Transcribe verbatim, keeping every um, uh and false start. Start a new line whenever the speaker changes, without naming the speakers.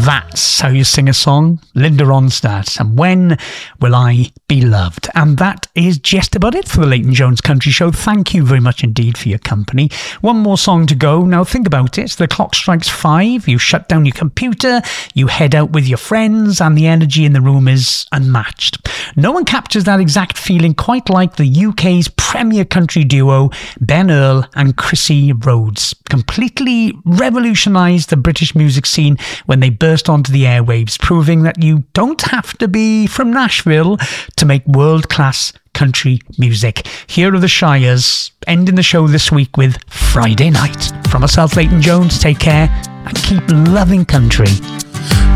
That's how you sing a song. Linda Ronstadt. And When Will I Be Loved? And that is just about it for the Leighton Jones Country Show. Thank you very much indeed for your company. One more song to go. Now think about it. The clock strikes five. You shut down your computer. You head out with your friends and the energy in the room is unmatched. No one captures that exact feeling quite like the U K's premier country duo, Ben Earl and Chrissy Rhodes. Completely revolutionised the British music scene when they burst onto the airwaves, proving that you don't have to be from Nashville to make world-class country music. Here are the Shires, ending the show this week with Friday Night. From myself, Leighton Jones, take care and keep loving country.